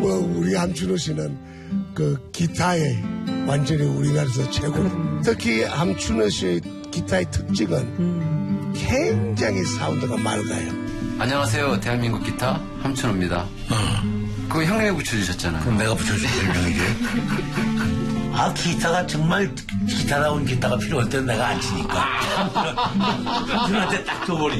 뭐 우리 함춘호 씨는 그 기타에 완전히 우리나라에서 최고. 특히 함춘호 씨의 기타의 특징은 굉장히 사운드가 맑아요. 안녕하세요. 대한민국 기타 함춘호입니다. 그거 형님이 붙여주셨잖아요. 그럼 내가 붙여줄 별명이지. 아, 기타가 정말 기타다운 기타가 필요할 때는 내가 안 치니까. 함춘호한테 딱 줘버리지.